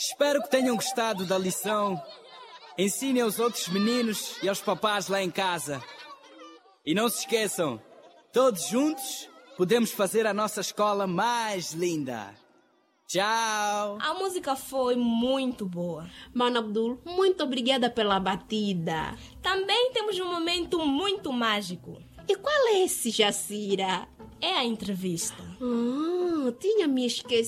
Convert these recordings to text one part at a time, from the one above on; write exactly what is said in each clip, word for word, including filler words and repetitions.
Espero que tenham gostado da lição. Ensinem aos outros meninos e aos papás lá em casa. E não se esqueçam, todos juntos podemos fazer a nossa escola mais linda. Tchau! A música foi muito boa. Mano Abdul, muito obrigada pela batida. Também temos um momento muito mágico. E qual é esse, Jacira? É a entrevista. Ah, tinha me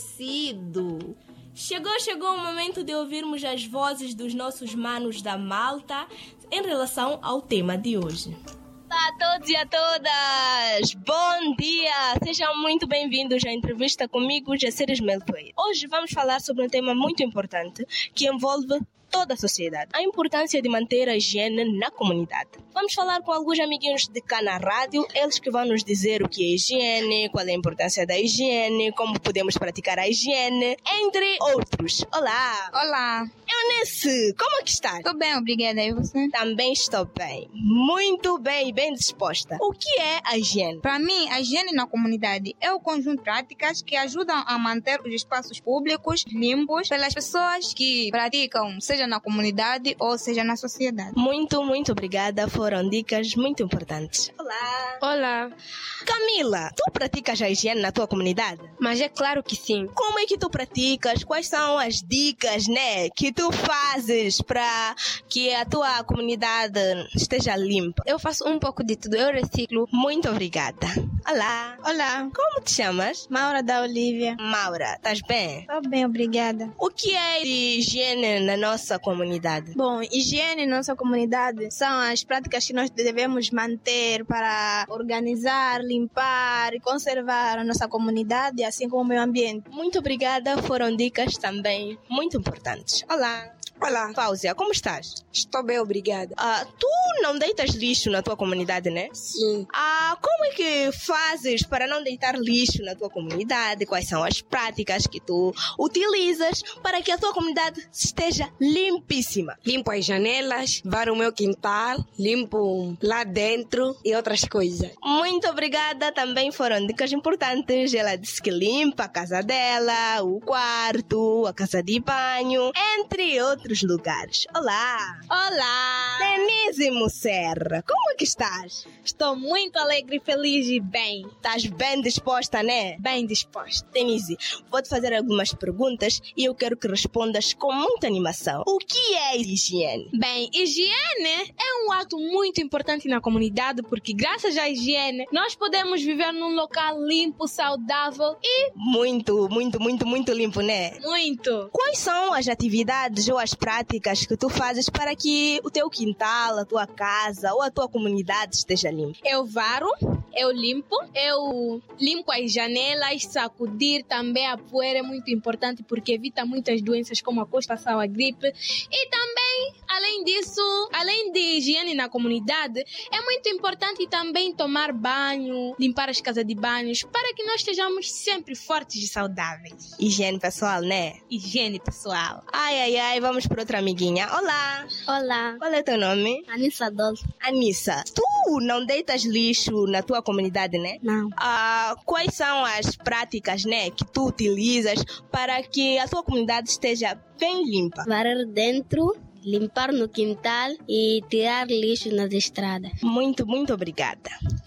esquecido. Chegou, chegou o momento de ouvirmos as vozes dos nossos manos da Malta em relação ao tema de hoje. Olá a todos e a todas! Bom dia! Sejam muito bem-vindos à entrevista comigo, Jacira Meltoeira. Hoje vamos falar sobre um tema muito importante que envolve toda a sociedade. A importância de manter a higiene na comunidade. Vamos falar com alguns amiguinhos de cá na rádio, eles que vão nos dizer o que é higiene, qual é a importância da higiene, como podemos praticar a higiene, entre outros. Olá! Olá! Eunice, como é que estás? Estou bem, obrigada. E você? Também estou bem. Muito bem e bem disposta. O que é a higiene? Para mim, a higiene na comunidade é o conjunto de práticas que ajudam a manter os espaços públicos limpos pelas pessoas que praticam, seja na comunidade ou seja na sociedade. Muito, muito obrigada. Foram dicas muito importantes. Olá! Olá! Camila, tu praticas a higiene na tua comunidade? Mas é claro que sim. Como é que tu praticas? Quais são as dicas, né, que tu fazes para que a tua comunidade esteja limpa? Eu faço um pouco de tudo. Eu reciclo. Muito obrigada. Olá! Olá! Como te chamas? Maura da Olívia. Maura, estás bem? Estou bem, obrigada. O que é de higiene na nossa comunidade? Bom, higiene na nossa comunidade são as práticas que nós devemos manter para organizar, limpar e conservar a nossa comunidade, assim como o meio ambiente. Muito obrigada, foram dicas também muito importantes. Olá! Olá. Fáuzia, como estás? Estou bem, obrigada. Ah, tu não deitas lixo na tua comunidade, né? Sim. Ah, como é que fazes para não deitar lixo na tua comunidade? Quais são as práticas que tu utilizas para que a tua comunidade esteja limpíssima? Limpo as janelas, varo o meu quintal, limpo lá dentro e outras coisas. Muito obrigada, também foram dicas importantes. Ela disse que limpa a casa dela, o quarto, a casa de banho, entre outros lugares. Olá! Olá! Denise Musserra, como é que estás? Estou muito alegre, feliz e bem. Estás bem disposta, né? Bem disposta. Denise, vou-te fazer algumas perguntas e eu quero que respondas com muita animação. O que é higiene? Bem, higiene é um ato muito importante na comunidade porque graças à higiene nós podemos viver num local limpo, saudável e... Muito, muito, muito, muito limpo, né? Muito! Quais são as atividades ou as práticas que tu fazes para que o teu quintal, a tua casa ou a tua comunidade esteja limpa? Eu varo, eu limpo, eu limpo as janelas, sacudir também a poeira é muito importante porque evita muitas doenças como a constipação, a gripe. E também, além disso, além de higiene na comunidade, é muito importante também tomar banho, limpar as casas de banhos para que nós estejamos sempre fortes e saudáveis. Higiene pessoal, né? Higiene pessoal. Ai, ai, ai, vamos para outra amiguinha. Olá! Olá. Qual é teu nome? Anissa Adolfo. Anissa, tu não deitas lixo na tua comunidade, né? Não. Ah, quais são as práticas, né, que tu utilizas para que a tua comunidade esteja bem limpa? Varrer dentro, limpar no quintal e tirar lixo nas estradas. Muito, muito obrigada.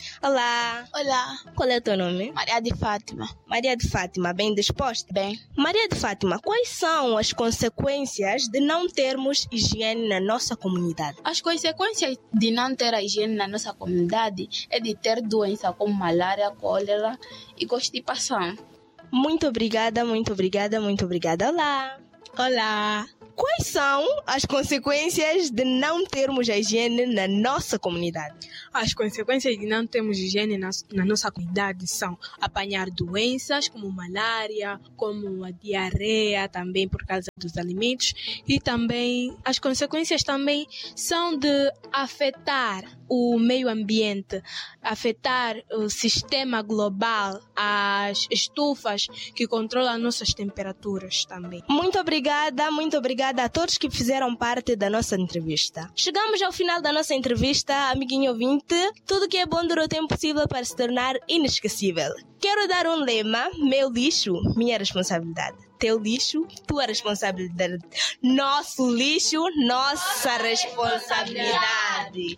Olá. Olá. Qual é o teu nome? Maria de Fátima. Maria de Fátima, bem disposta? Bem. Maria de Fátima, quais são as consequências de não termos higiene na nossa comunidade? As consequências de não ter a higiene na nossa comunidade é de ter doenças como malária, cólera e constipação. Muito obrigada, muito obrigada, muito obrigada. Olá. Olá. Quais são as consequências de não termos a higiene na nossa comunidade? As consequências de não termos higiene na, na nossa comunidade são apanhar doenças como malária, como a diarreia, também por causa dos alimentos. E também, as consequências também são de afetar o meio ambiente, afetar o sistema global, as estufas que controlam nossas temperaturas também. Muito obrigada, muito obrigada a todos que fizeram parte da nossa entrevista. Chegamos ao final da nossa entrevista, amiguinho ouvinte. Tudo que é bom dura o tempo possível para se tornar inesquecível. Quero dar um lema: meu lixo, minha responsabilidade. Teu lixo, tua responsabilidade. Nosso lixo, nossa responsabilidade.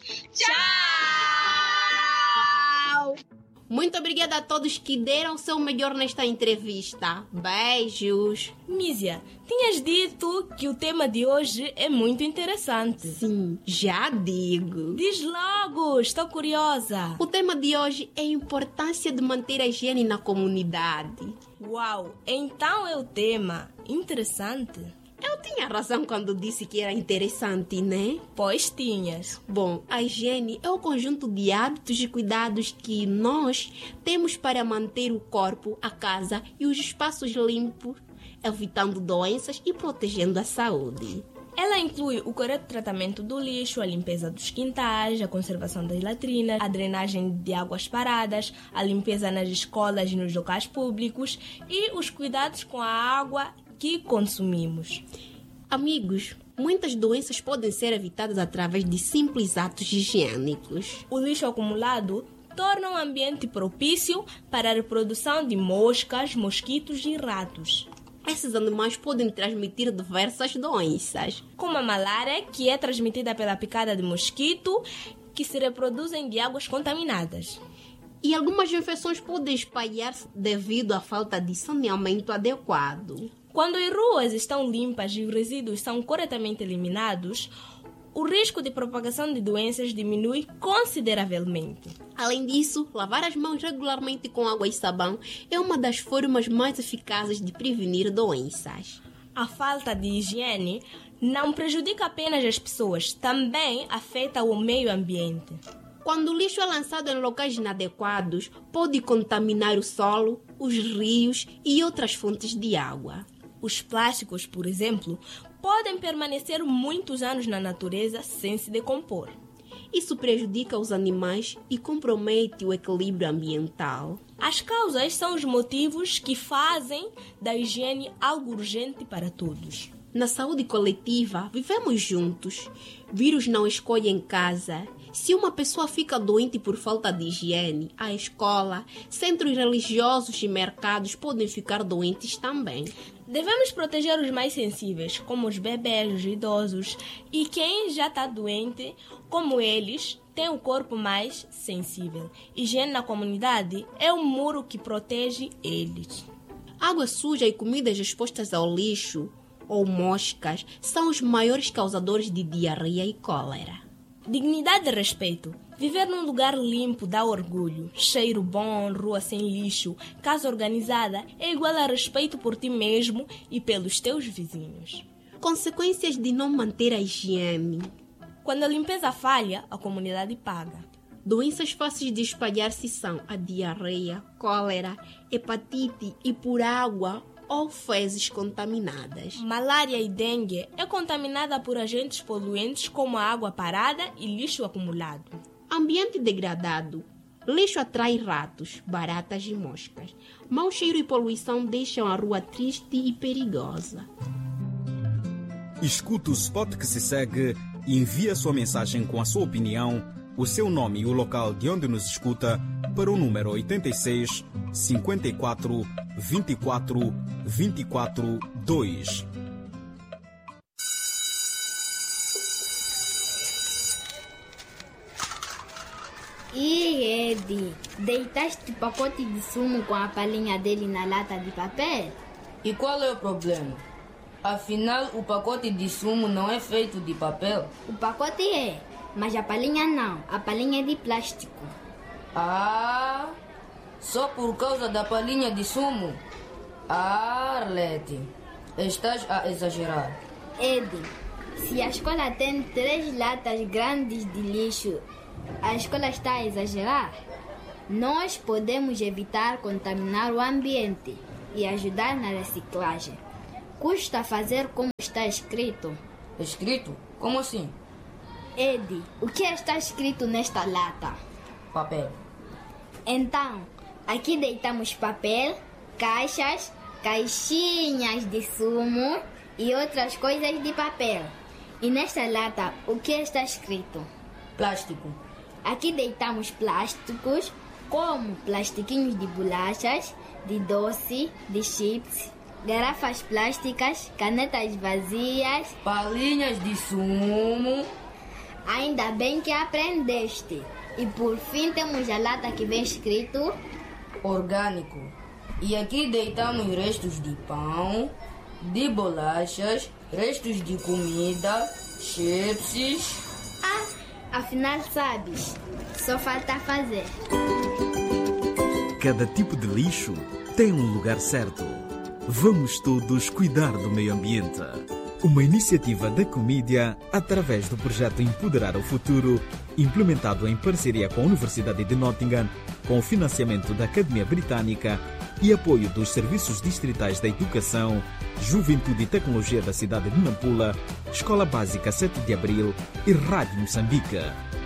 Tchau! Muito obrigada a todos que deram o seu melhor nesta entrevista. Beijos. Mísia, tinhas dito que o tema de hoje é muito interessante. Sim, já digo. Diz logo, estou curiosa. O tema de hoje é a importância de manter a higiene na comunidade. Uau, então é o tema interessante. Eu tinha razão quando disse que era interessante, né? Pois tinhas. Bom, a higiene é o conjunto de hábitos e cuidados que nós temos para manter o corpo, a casa e os espaços limpos, evitando doenças e protegendo a saúde. Ela inclui o correto tratamento do lixo, a limpeza dos quintais, a conservação das latrinas, a drenagem de águas paradas, a limpeza nas escolas e nos locais públicos e os cuidados com a água que consumimos. Amigos, muitas doenças podem ser evitadas através de simples atos higiênicos. O lixo acumulado torna um ambiente propício para a reprodução de moscas, mosquitos e ratos. Esses animais podem transmitir diversas doenças, como a malária, que é transmitida pela picada de mosquito, que se reproduzem de águas contaminadas. E algumas infecções podem espalhar-se devido à falta de saneamento adequado. Quando as ruas estão limpas e os resíduos são corretamente eliminados, o risco de propagação de doenças diminui consideravelmente. Além disso, lavar as mãos regularmente com água e sabão é uma das formas mais eficazes de prevenir doenças. A falta de higiene não prejudica apenas as pessoas, também afeta o meio ambiente. Quando o lixo é lançado em locais inadequados, pode contaminar o solo, os rios e outras fontes de água. Os plásticos, por exemplo, podem permanecer muitos anos na natureza sem se decompor. Isso prejudica os animais e compromete o equilíbrio ambiental. As causas são os motivos que fazem da higiene algo urgente para todos. Na saúde coletiva, vivemos juntos. Vírus não escolhem casa. Se uma pessoa fica doente por falta de higiene, a escola, centros religiosos e mercados podem ficar doentes também. Devemos proteger os mais sensíveis, como os bebês, os idosos, e quem já está doente, como eles, tem o corpo mais sensível. Higiene na comunidade é um muro que protege eles. Água suja e comidas expostas ao lixo ou moscas são os maiores causadores de diarreia e cólera. Dignidade e respeito. Viver num lugar limpo dá orgulho. Cheiro bom, rua sem lixo, casa organizada é igual a respeito por ti mesmo e pelos teus vizinhos. Consequências de não manter a higiene. Quando a limpeza falha, a comunidade paga. Doenças fáceis de espalhar-se são a diarreia, cólera, hepatite e por água ou fezes contaminadas. Malária e dengue é contaminada por agentes poluentes como a água parada e lixo acumulado. Ambiente degradado. Lixo atrai ratos, baratas e moscas. Mau cheiro e poluição deixam a rua triste e perigosa. Escuta o spot que se segue e envia sua mensagem com a sua opinião, o seu nome e o local de onde nos escuta para o número oitenta e seis, cinquenta e quatro, vinte e quatro, vinte e quatro, dois. E Edi, deitaste o pacote de sumo com a palhinha dele na lata de papel? E qual é o problema? Afinal, o pacote de sumo não é feito de papel. O pacote é, mas a palhinha não. A palhinha é de plástico. Ah, só por causa da palhinha de sumo? Ah, Arlete, estás a exagerar. Edi, se a escola tem três latas grandes de lixo, a escola está a exagerar? Nós podemos evitar contaminar o ambiente e ajudar na reciclagem. Custa fazer como está escrito. Escrito? Como assim? Edi, o que está escrito nesta lata? Papel. Então, aqui deitamos papel, caixas, caixinhas de sumo e outras coisas de papel. E nesta lata, o que está escrito? Plástico. Aqui deitamos plásticos, como plastiquinhos de bolachas, de doce, de chips, garrafas plásticas, canetas vazias, palinhas de sumo. Ainda bem que aprendeste. E por fim temos a lata que vem escrito orgânico. E aqui deitamos restos de pão, de bolachas, restos de comida, chips. Ah, afinal sabes, só falta fazer. Cada tipo de lixo tem um lugar certo. Vamos todos cuidar do meio ambiente. Uma iniciativa da Comédia através do projeto Empoderar o Futuro, implementado em parceria com a Universidade de Nottingham, com o financiamento da Academia Britânica e apoio dos Serviços Distritais da Educação, Juventude e Tecnologia da cidade de Nampula, Escola Básica sete de Abril e Rádio Moçambique.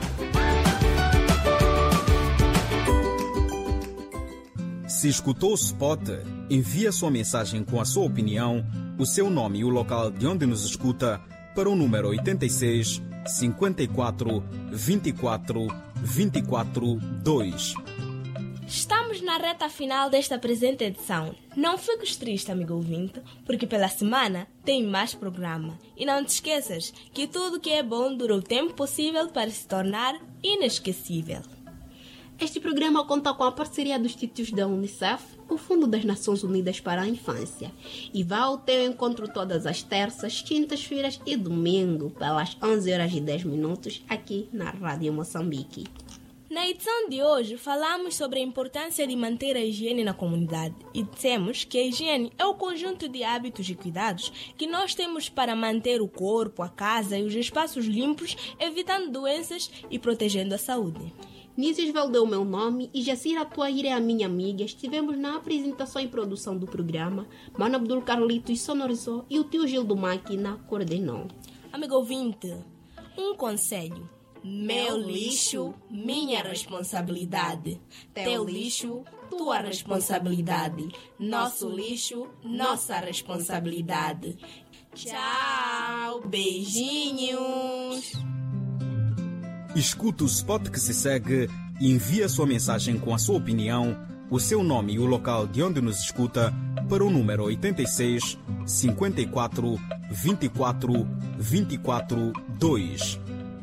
Se escutou o spot, envie sua mensagem com a sua opinião, o seu nome e o local de onde nos escuta para o número oitenta e seis, cinquenta e quatro, vinte e quatro, vinte e quatro, dois. Estamos na reta final desta presente edição. Não fiques triste, amigo ouvinte, porque pela semana tem mais programa. E não te esqueças que tudo que é bom dura o tempo possível para se tornar inesquecível. Este programa conta com a parceria dos títulos da Unicef, o Fundo das Nações Unidas para a Infância, e vai ao teu encontro todas as terças, quintas-feiras e domingo, pelas onze horas e dez minutos, aqui na Rádio Moçambique. Na edição de hoje, falamos sobre a importância de manter a higiene na comunidade e dissemos que a higiene é o conjunto de hábitos e cuidados que nós temos para manter o corpo, a casa e os espaços limpos, evitando doenças e protegendo a saúde. Nísisvel deu o meu nome e Jacira Tuaire é a minha amiga. Estivemos na apresentação e produção do programa. Mano Abdul Carlitos sonorizou e o tio Gil do Máquina coordenou. Amigo ouvinte, um conselho. Meu lixo, minha responsabilidade. Teu lixo, tua responsabilidade. Nosso lixo, nossa responsabilidade. Tchau, beijinhos. Escuta o spot que se segue e envia sua mensagem com a sua opinião, o seu nome e o local de onde nos escuta para o número oitenta e seis, cinquenta e quatro, vinte e quatro, vinte e quatro, dois.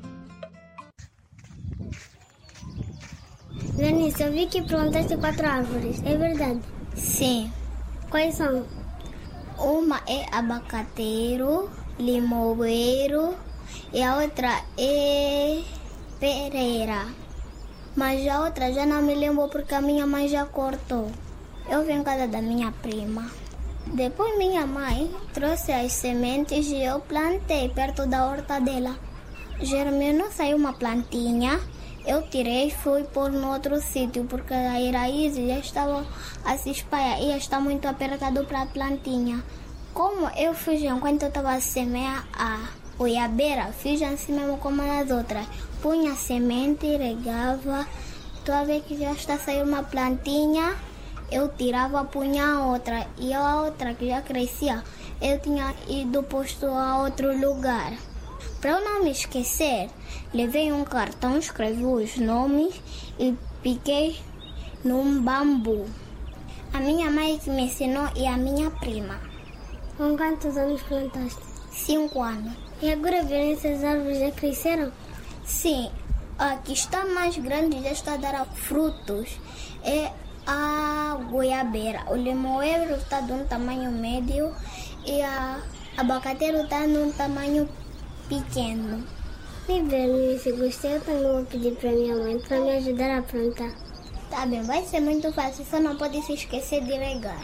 Lenice, eu vi que plantaste quatro árvores, é verdade? Sim. Quais são? Uma é abacateiro, limoeiro e a outra é pereira. Mas a outra já não me lembro porque a minha mãe já cortou. Eu vim em casa da minha prima. Depois minha mãe trouxe as sementes e eu plantei perto da horta dela. Germinou, saiu uma plantinha. Eu tirei e fui pôr no outro sítio porque as raízes já estavam a se espalhar e está muito apertado para a plantinha. Como eu fiz enquanto eu estava a semear a goiabeira, fiz assim mesmo como as outras. Punha a semente, regava, toda vez que já está saindo uma plantinha, eu tirava, punha a outra. E a outra que já crescia, eu tinha ido posto a outro lugar. Para eu não me esquecer, levei um cartão, escrevi os nomes e piquei num bambu. A minha mãe que me ensinou e a minha prima. Com quantos anos plantaste? Cinco anos. E agora verem essas árvores já cresceram? Sim, a que está mais grande já está a dar frutos. É a goiabeira. O limoeiro está de um tamanho médio e a abacateiro está num tamanho pequeno. Me bem, se gostei, eu também vou pedir para minha mãe para me ajudar a plantar. Tá bem, vai ser muito fácil, só não pode se esquecer de regar.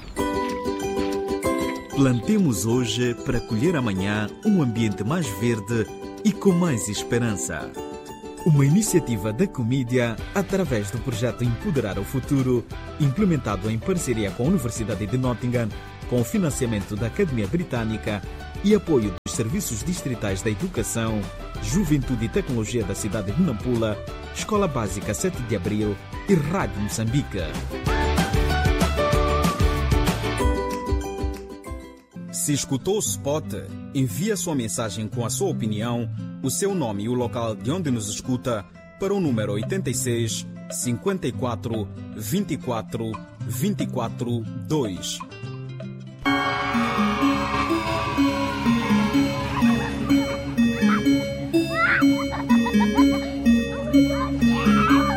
Plantemos hoje para colher amanhã um ambiente mais verde e com mais esperança. Uma iniciativa da Comédia através do projeto Empoderar o Futuro, implementado em parceria com a Universidade de Nottingham, com o financiamento da Academia Britânica e apoio dos Serviços Distritais da Educação, Juventude e Tecnologia da cidade de Nampula, Escola Básica sete de Abril e Rádio Moçambique. Se escutou o spot, envie sua mensagem com a sua opinião, o seu nome e o local de onde nos escuta para o número oitenta e seis, cinquenta e quatro, vinte e quatro, vinte e quatro, dois.